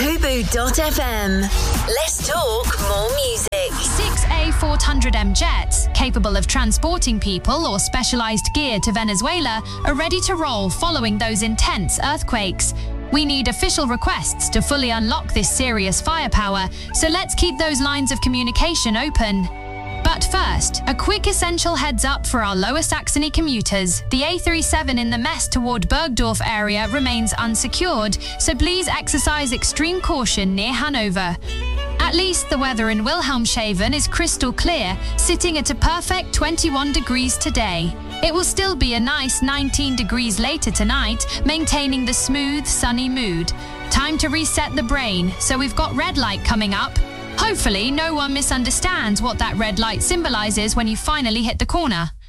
Fubu.fm. Let's talk more music. 6 A400M jets, capable of transporting people or specialized gear to Venezuela, are ready to roll following those intense earthquakes. We need official requests to fully unlock this serious firepower, so let's keep those lines of communication open. But first, a quick essential heads up for our Lower Saxony commuters. The A37 in the Metz toward Bergdorf area remains unsecured, so please exercise extreme caution near Hanover. At least the weather in Wilhelmshaven is crystal clear, sitting at a perfect 21 degrees today. It will still be a nice 19 degrees later tonight, maintaining the smooth, sunny mood. Time to reset the brain, so we've got red light coming up. Hopefully, no one misunderstands what that red light symbolizes when you finally hit the corner.